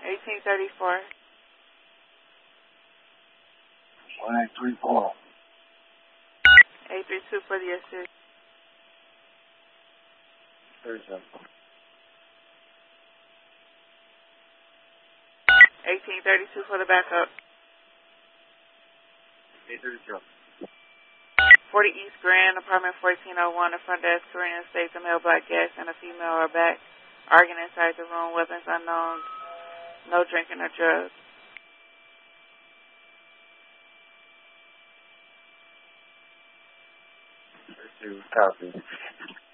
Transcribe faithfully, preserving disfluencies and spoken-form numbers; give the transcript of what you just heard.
eighteen thirty-four. one eight three four. eight three two for the assist. thirty-seven. eighteen thirty-two for the backup. eight thirty-two. forty East Grand, apartment fourteen oh one, the front desk, Serena states a male black guest and a female are back, arguing inside the room, weapons unknown, no drinking or drugs. Copy.